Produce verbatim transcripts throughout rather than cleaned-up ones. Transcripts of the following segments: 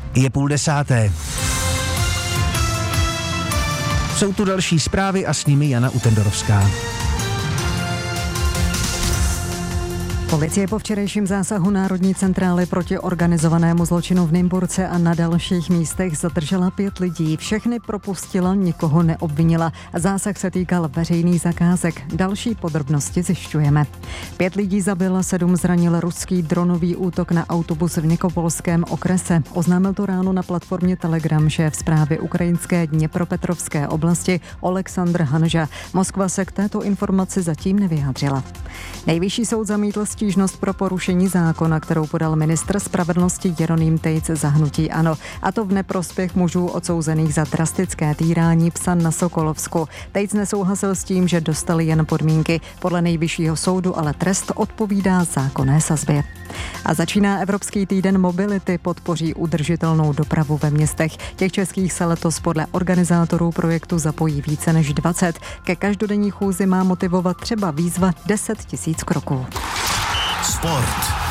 Je půl desáté. Jsou tu další zprávy a s nimi Jana Utendorovská. Policie po včerejším zásahu Národní centrály proti organizovanému zločinu v Nymburce a na dalších místech zadržela pět lidí. Všechny propustila, nikoho neobvinila. Zásah se týkal veřejných zakázek. Další podrobnosti zjišťujeme. Pět lidí zabil, sedm zranil ruský dronový útok na autobus v Nikopolském okrese. Oznámil to ráno na platformě Telegram šéf zprávy ukrajinské Dněpropetrovské oblasti Oleksandr Hanža. Moskva se k této informaci zatím nevyjádřila. Nejvyšší soud zamítl stížnost pro porušení zákona, kterou podal ministr spravedlnosti Jeroným Tejc za hnutí ANO. A to v neprospěch mužů odsouzených za drastické týrání psa na Sokolovsku. Tejc nesouhlasil s tím, že dostali jen podmínky. Podle nejvyššího soudu ale trest odpovídá zákonné sazbě. A začíná Evropský týden mobility, podpoří udržitelnou dopravu ve městech. Těch českých se letos podle organizátorů projektu zapojí více než dvacet. Ke každodenní chůzi má motivovat třeba výzva deset tisíc kroků. Sport.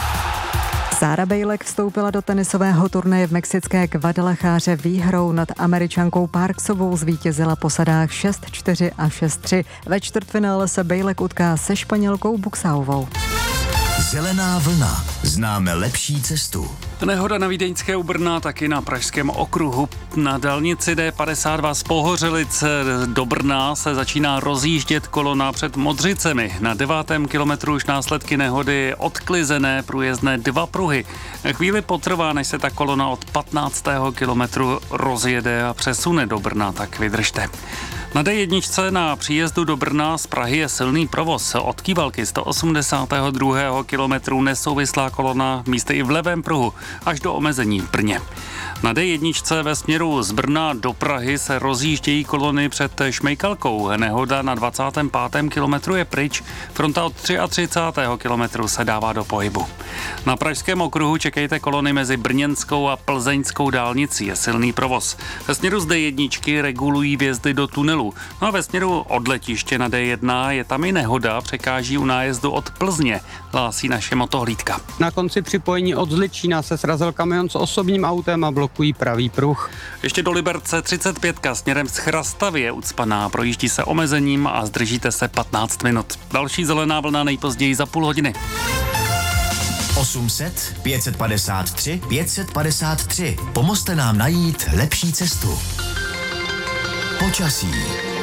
Sára Bejlek vstoupila do tenisového turnaje v mexické Guadalajáře výhrou nad Američankou Parksovou, zvítězila po sadách šest čtyři a šest tři. Ve čtvrtfinále se Bejlek utká se Španělkou Buxaovou. Zelená vlna. Známe lepší cestu. Nehoda na Vídeňské u Brna, taky na Pražském okruhu. Na dálnici D padesát dva z Pohořelic do Brna se začíná rozjíždět kolona před Modřicemi. Na devátém kilometru už následky nehody odklizené průjezdné dva pruhy. Chvíli potrvá, než se ta kolona od patnáctého kilometru rozjede a přesune do Brna, tak vydržte. Na D jedna na příjezdu do Brna z Prahy je silný provoz. Od Kývalky sto osmdesátého druhého kilometru nesouvislá kolona místy i v levém pruhu až do omezení v Brně. Na D jedna ve směru z Brna do Prahy se rozjíždějí kolony před Šmejkalkou. Nehoda na dvacátém pátém kilometru je pryč, fronta od třicátého třetího kilometru se dává do pohybu. Na Pražském okruhu čekejte kolony mezi brněnskou a plzeňskou dálnicí, je silný provoz. Ve směru z D jedna regulují vjezdy do tunelu. No a ve směru od letiště na D jedna je tam i nehoda, překáží u nájezdu od Plzně, hlásí naše motohlídka. Na konci připojení od Zličína se srazil kamion s osobním autem a blokují pravý pruh. Ještě do Liberce třicet pět směrem z Chrastavy je ucpaná, projíždí se omezením a zdržíte se patnáct minut. Další zelená vlna nejpozději za půl hodiny. osm set, pět set padesát tři, pět set padesát tři. Pomozte nám najít lepší cestu. Počasí.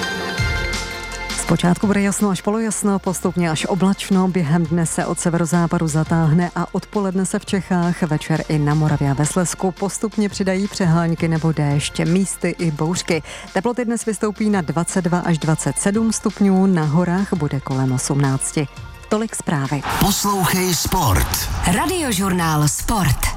Zpočátku bude jasno až polojasno, postupně až oblačno, během dne se od severozápadu zatáhne a odpoledne se v Čechách, večer i na Moravě a ve Slezsku postupně přidají přehánky nebo déšť, místy i bouřky. Teploty dnes vystoupí na dvacet dva až dvacet sedm stupňů, na horách bude kolem osmnáct. Tolik zprávy. Poslouchej Sport. Radiožurnál Sport.